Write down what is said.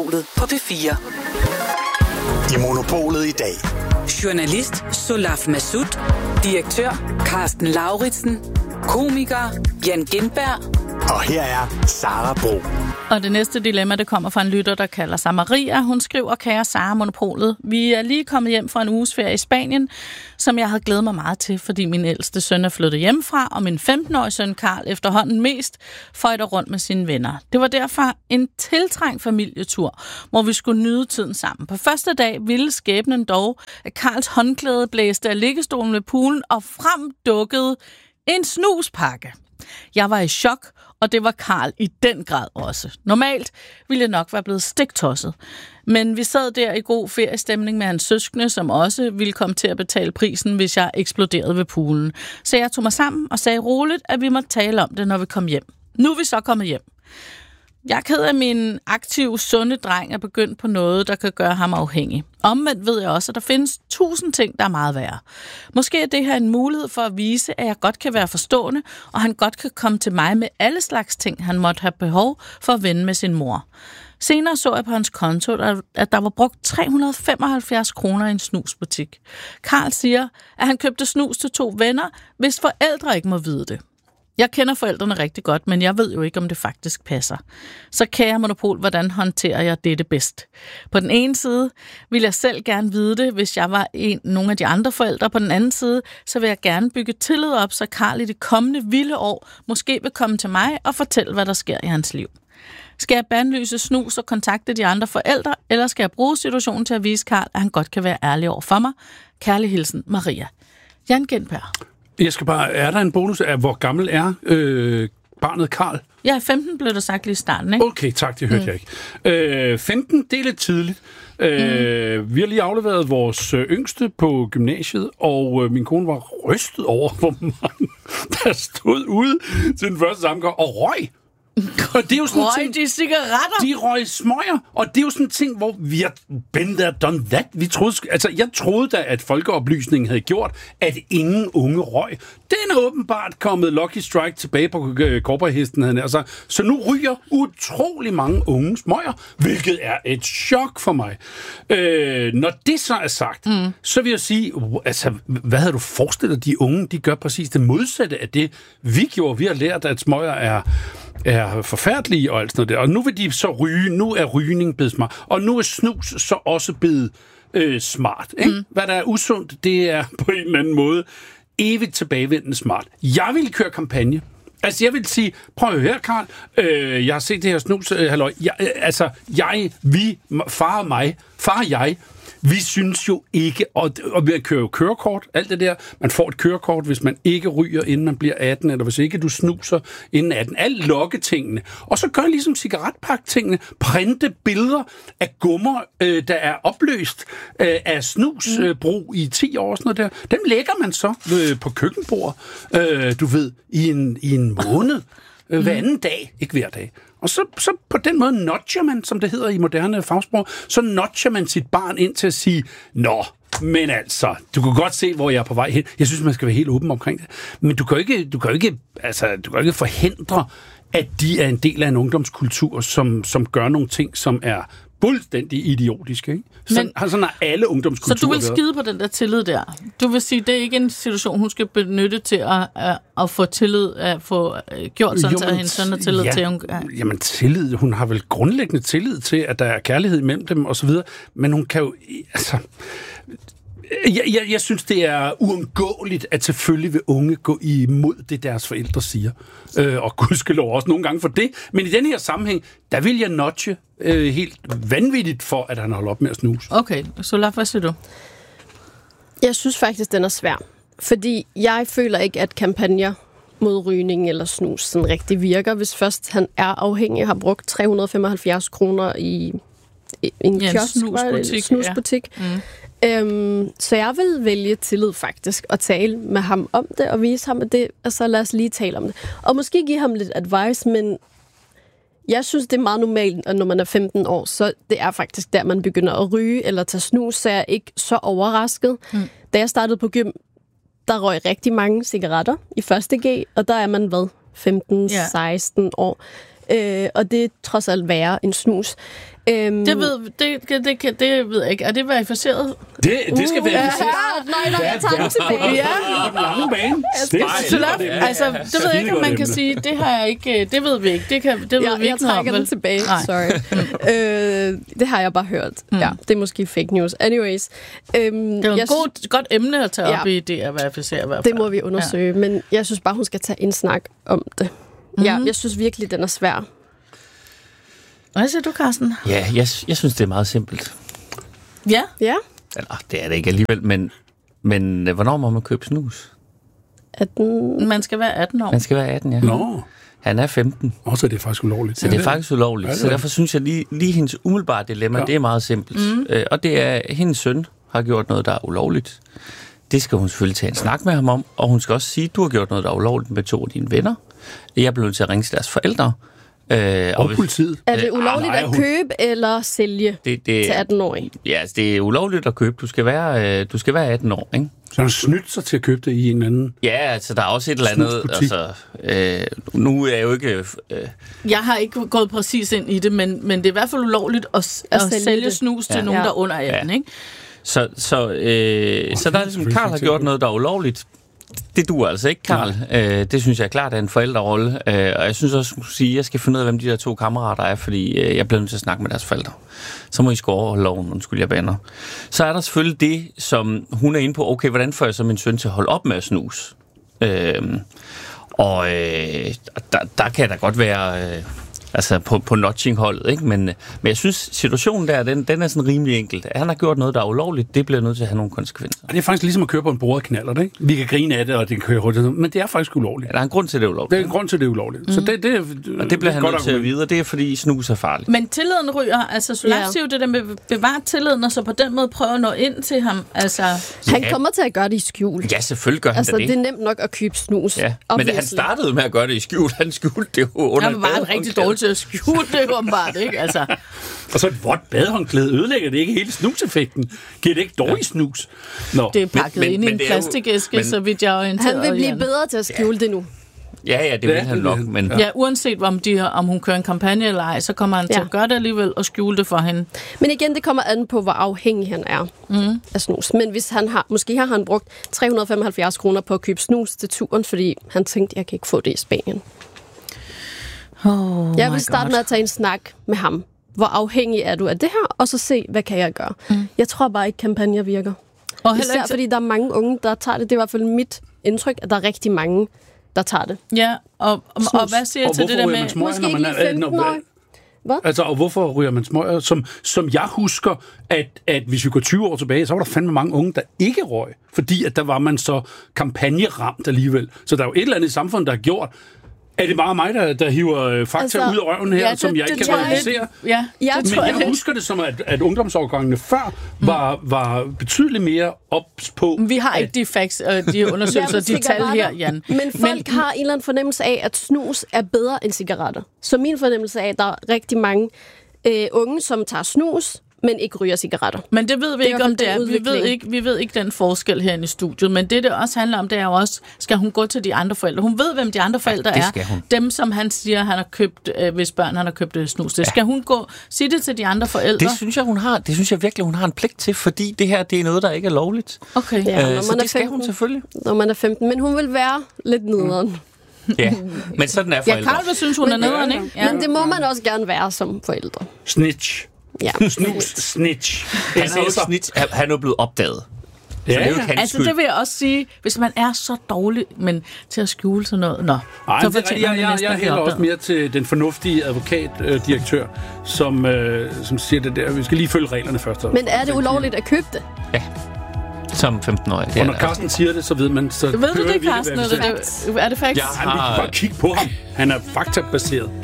På P4. I Monopolet i dag. Journalist Solaf Massoud. Direktør Carsten Lauritsen. Komiker Jan Gintberg. Og her er Sara Bro. Og det næste dilemma, det kommer fra en lytter, der kalder sig Maria. Hun skriver, kære Sara Monopolet, vi er lige kommet hjem fra en uges ferie i Spanien, som jeg havde glædet mig meget til, fordi min ældste søn er flyttet hjemmefra, og min 15-årige søn Karl efterhånden mest føjter rundt med sine venner. Det var derfor en tiltrængt familietur, hvor vi skulle nyde tiden sammen. På første dag ville skæbnen dog, at Karls håndklæde blæste af liggestolen ved poolen, og frem dukkede en snuspakke. Jeg var i chok, og det var Karl i den grad også. Normalt ville jeg nok være blevet stiktosset. Men vi sad der i god feriestemning med hans søskende, som også ville komme til at betale prisen, hvis jeg eksploderede ved poolen. Så jeg tog mig sammen og sagde roligt, at vi måtte tale om det, når vi kom hjem. Nu er vi så kommet hjem. Jeg er ked af, at min aktive, sunde dreng er begyndt på noget, der kan gøre ham afhængig. Omvendt ved jeg også, at der findes 1000 ting, der er meget værre. Måske er det her en mulighed for at vise, at jeg godt kan være forstående, og han godt kan komme til mig med alle slags ting, han måtte have behov for at vende med sin mor. Senere så jeg på hans konto, at der var brugt 375 kroner i en snusbutik. Karl siger, at han købte snus til 2 venner, hvis forældre ikke må vide det. Jeg kender forældrene rigtig godt, men jeg ved jo ikke, om det faktisk passer. Så kære Monopol, hvordan håndterer jeg dette bedst? På den ene side vil jeg selv gerne vide det, hvis jeg var nogle af de andre forældre. På den anden side, så vil jeg gerne bygge tillid op, så Karl i de kommende vilde år måske vil komme til mig og fortælle, hvad der sker i hans liv. Skal jeg bandlyse snus og kontakte de andre forældre, eller skal jeg bruge situationen til at vise Karl, at han godt kan være ærlig over for mig? Kærlig hilsen, Maria. Jan Gintberg. Jeg skal bare, er der en bonus af, hvor gammel er barnet Karl? Ja, 15 blev der sagt lige i starten, ikke? Okay, tak, det hørte jeg ikke. 15, det er lidt tidligt. Vi har lige afleveret vores yngste på gymnasiet, og min kone var rystet over, hvor mange der stod ude til den første sammenkomst og røg. Og det er jo sådan ting, de cigaretter? De røg smøger, og det er jo sådan en ting, hvor vi har been there, done that. Jeg troede da, at folkeoplysningen havde gjort, at ingen unge røg. Den er åbenbart kommet Lucky Strike tilbage på korporhesten. Altså, så nu ryger utrolig mange unge smøger, hvilket er et chok for mig. Når det så er sagt, så vil jeg sige, altså, hvad havde du forestillet de unge? De gør præcis det modsatte af det, vi gjorde. Vi har lært, at smøger er forfærdelige og alt sådan noget der. Og nu vil de så ryge. Nu er rygning blevet smart. Og nu er snus så også blevet smart. Ikke? Hvad der er usundt, det er på en eller anden måde evigt tilbagevendende smart. Jeg vil køre kampagne. Altså, jeg vil sige, prøv at høre, Karl. Jeg har set det her snus, halløj. Far og jeg, vi synes jo ikke, og vi kører jo kørekort, alt det der. Man får et kørekort, hvis man ikke ryger, inden man bliver 18, eller hvis ikke du snuser inden 18. Alt lokketingene. Og så gør ligesom cigaretpaktingene. Printe billeder af gummer, der er opløst af snusbrug i 10 år. Sådan noget der. Dem lægger man så på køkkenbord, du ved, i en måned. Hver anden dag, ikke hver dag. Og så på den måde nudger man, som det hedder i moderne fagsprog, så nudger man sit barn ind til at sige, nå, men altså, du kan godt se, hvor jeg er på vej hen. Jeg synes, man skal være helt åben omkring det. Men du kan ikke forhindre, at de er en del af en ungdomskultur, som gør nogle ting, som er fuldstændig idiotiske, ikke? Sådan har alle ungdomskulturer. Så du vil skide på den der tillid der? Du vil sige, det er ikke en situation, hun skal benytte til at få tillid, at få gjort sådan, til hendes søn tillid til? Jamen tillid, hun har vel grundlæggende tillid til, at der er kærlighed mellem dem og så videre, men hun kan jo, altså... Jeg synes, det er uundgåeligt, at selvfølgelig vil unge gå imod det, deres forældre siger. Og gudskelov også nogle gange for det. Men i den her sammenhæng, der vil jeg nudge helt vanvittigt for, at han holder op med at snuse. Okay, så hvad siger du? Jeg synes faktisk, den er svær. Fordi jeg føler ikke, at kampagner mod rygning eller snus sådan rigtig virker. Hvis først han er afhængig og har brugt 375 kroner i en kiosk, snusbutik. Ja. Så jeg vil vælge tillid faktisk, og tale med ham om det, og vise ham, at det, altså lad os lige tale om det. Og måske give ham lidt advice, men jeg synes, det er meget normalt, at når man er 15 år, så det er faktisk der, man begynder at ryge eller tage snus, så jeg er ikke så overrasket. Da jeg startede på gym, der røg rigtig mange cigaretter i 1. G, og der er man, 15-16 år. Og det er trods alt værre end snus. Det ved jeg ikke. Er det verificeret? Det skal verificeres. Nej, jeg tager det tilbage. Ja. Lange bane. Altså, det ved jeg ikke, om man kan sige. Det har jeg ikke. Det ved vi ikke. Det ved vi Jeg ikke trækker den tilbage. Nej. Sorry. Det har jeg bare hørt. Ja, det er måske fake news. Anyways. Det er et godt emne at tage op i det at verificere i hvert fald. Det må vi undersøge, men jeg synes bare, hun skal tage en snak om det. Ja, jeg synes virkelig, den er svær. Hvad siger du, Carsten? Ja, jeg synes, det er meget simpelt. Ja? Ja. Eller, det er det ikke alligevel, men hvornår må man købe snus? 18. Man skal være 18 år. Man skal være 18, ja. Nå. Han er 15. Så er det faktisk ulovligt. Så det er faktisk ulovligt. Ja, så derfor synes jeg lige hendes umiddelbare dilemma, det er meget simpelt. Og det er, at hendes søn har gjort noget, der er ulovligt. Det skal hun selvfølgelig tage en snak med ham om, og hun skal også sige, at du har gjort noget, der er ulovligt med 2 af dine venner. Jeg blev nødt til at ringe til deres forældre. Og politiet. Er det ulovligt at købe eller sælge til 18-årige? Ja, altså, det er ulovligt at købe. Du skal være 18 år, ikke? Så han snydt sig til at købe det i en eller anden... Ja, altså der er også et eller andet... Altså, nu er jeg jo ikke... Jeg har ikke gået præcis ind i det, men det er i hvert fald ulovligt at sælge snus til nogen, der er under 18, ikke? Så der er ligesom, Karl har gjort noget, der er ulovligt. Det duer altså ikke, Karl. Det synes jeg er klart er en forældrerolle. Og jeg synes også, at jeg skal finde ud af, hvem de der 2 kammerater er, fordi jeg bliver nødt til at snakke med deres forældre. Så må I sgu overholde loven, undskyld jeg bander. Så er der selvfølgelig det, som hun er inde på. Okay, hvordan får jeg så min søn til at holde op med at snus? Der kan der godt være... Altså på notching-holdet, ikke? Men jeg synes, situationen der, den er sådan rimelig enkelt. Han har gjort noget, der er ulovligt, det bliver nødt til at have nogle konsekvenser. Og det er faktisk ligesom at køre på en bordet knallert, ikke? Vi kan grine af det, og det kan køre hurtigt, men det er faktisk ulovligt. Ja, der er en grund til, det er ulovligt. Det er en grund til, det er ulovligt. Så det bliver han nødt til at vide, og det er, fordi snus er farligt. Men tilliden ryger, altså Solaf siger jo det der med bevare tilliden, og så på den måde prøve at nå ind til ham. Altså... Han kommer til at gøre det i skjul. Ja, selvfølgelig gør han det. Det er nemt nok at købe snus. Ja. Men han startede med at gøre det i skjul. Han skjulte det jo under. Han var bare rigtig dårlig til at skjule det, åbenbart, ikke? Altså. Og så et vådt badehåndklæde ødelægger det ikke hele snuseffekten. Giver det ikke dårlig snus? Nå. Det er pakket ind i en plastikæske, så vidt jeg er orienteret. Han vil blive bedre til at skjule det nu. Ja, det vil han nok. Men... Ja, uanset om hun kører en kampagne eller ej, så kommer han til at gøre det alligevel og skjule det for hende. Men igen, det kommer an på, hvor afhængig han er af snus. Men hvis han måske har han brugt 375 kroner på at købe snus til turen, fordi han tænkte, jeg kan ikke få det i Spanien. Jeg vil starte med at tage en snak med ham. Hvor afhængig er du af det her? Og så se, hvad kan jeg gøre? Jeg tror bare ikke, kampagner virker. Og især fordi der er mange unge, der tager det. Det er i hvert fald mit indtryk, at der er rigtig mange, der tager det. Ja, og hvad siger jeg til det der med... Måske ikke 15 år. Hvad? Altså, og hvorfor ryger man smøger? Som jeg husker, at hvis vi går 20 år tilbage, så var der fandme mange unge, der ikke røg. Fordi at der var man så kampagneramt alligevel. Så der er jo et eller andet i samfundet, der har gjort... Er det bare mig, der hiver fakta ud af røven her, som jeg ikke kan realisere? Ja, men jeg husker det som, at ungdomsårgangene før var betydeligt mere ops på... Vi har ikke de facts, de undersøgelser, de tal her, Jan. Men folk har en eller anden fornemmelse af, at snus er bedre end cigaretter. Så min fornemmelse af, at der er rigtig mange unge, som tager snus, men ikke ryger cigaretter. Men det ved vi ikke, om det er. Vi ved ikke den forskel herinde i studiet, men det også handler om, det er jo også, skal hun gå til de andre forældre? Hun ved, hvem de andre forældre er. Dem, som han siger, han har købt, hvis børn han har købt snus. Det skal hun gå, sige det til de andre forældre? Det synes jeg, hun har. Det synes jeg virkelig, hun har en pligt til, fordi det her, det er noget, der ikke er lovligt. Okay. Ja, så det skal hun selvfølgelig. Når man er 15, men hun vil være lidt nederen. Ja, men sådan er forældre. Ja, Karl vil synes, hun er nederen, ikke? Ja. Men det må man også gerne være som forældre. Snitch. Ja. Snus, snitch. Han er blevet opdaget. Ja. Altså, det vil jeg også sige, hvis man er så dårlig, men til at skjule sådan noget. Nå, ej, jeg hælder også mere til den fornuftige advokatdirektør, som siger det der. Vi skal lige følge reglerne først. Men er det ulovligt at købe det? Ja. Som 15-årig. Og når Carsten siger det, så ved man... Så ved du det, Carsten? Er det faktisk? Ja, vi kan bare kigge på ham. Han er faktabaseret.